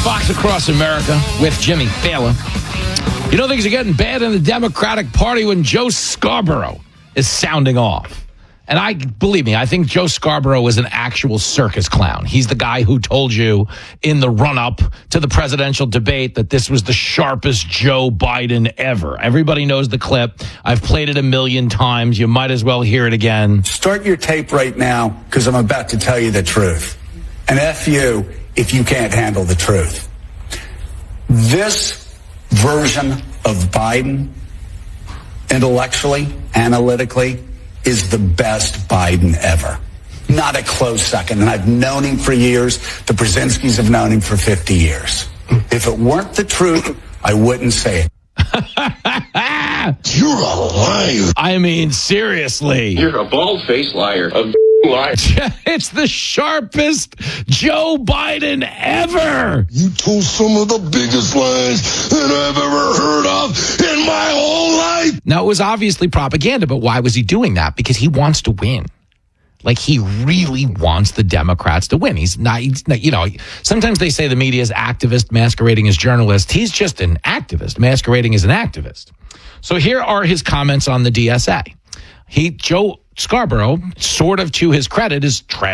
Fox Across America with Jimmy Fallon. You know things are getting bad in the Democratic Party when Joe Scarborough is sounding off. And believe me, I think Joe Scarborough is an actual circus clown. He's the guy who told you in the run-up to the presidential debate that this was the sharpest Joe Biden ever. Everybody knows the clip. I've played it a million times. You might as well hear it again. Start your tape right now, because I'm about to tell you the truth. And F you if you can't handle the truth. This version of Biden, intellectually, analytically, is the best Biden ever. Not a close second. And I've known him for years. The Brzezinskis have known him for 50 years. If it weren't the truth, I wouldn't say it. You're a liar. I mean, seriously. You're a bald-faced liar. A liar. It's the sharpest Joe Biden ever. You told some of the biggest lies that I've ever heard of in my whole life. Now, it was obviously propaganda, but why was he doing that? Because he wants to win. Like, he really wants the Democrats to win. He's not, you know, sometimes they say the media is activist masquerading as journalist. He's just an activist masquerading as an activist. So here are his comments on the DSA. Joe Scarborough, sort of to his credit, is